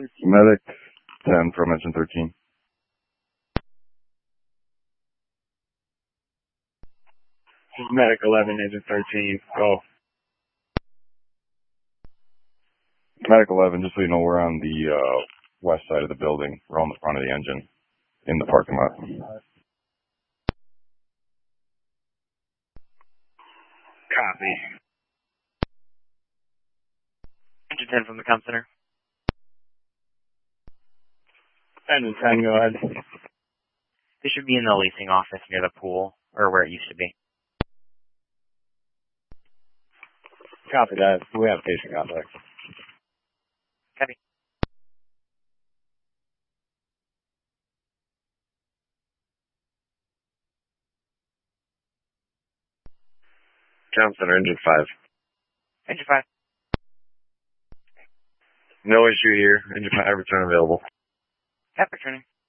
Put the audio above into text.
Medic 10 from engine 13. Medic 11, engine 13, go. Medic 11, just so you know, we're on the west side of the building. We're on the front of the engine in the parking lot. Copy. Engine 10 from the comm center. Engine 10, go ahead. They should be in the leasing office near the pool, or where it used to be. Copy that. We have patient contact. Copy. Comm center, engine 5. Engine 5. No issue here. Engine 5, return available. Yep, returning.